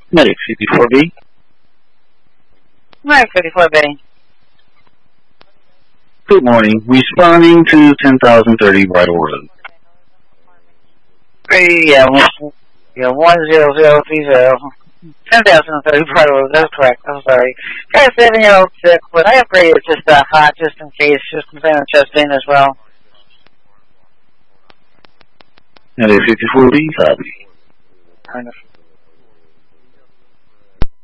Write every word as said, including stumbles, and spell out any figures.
Medic fifty-four B. Medic fifty-four B. Good morning. Responding to ten thousand thirty Bridle Road. Hey, yeah, one, yeah, one zero zero three zero. ten thousand thirty Bridle Road, that's correct, I'm sorry. Got a seven-year-old sick, but I upgraded just uh, hot just in case, just concerning chest pain as well. Medic fifty-four B, copy. Kind of.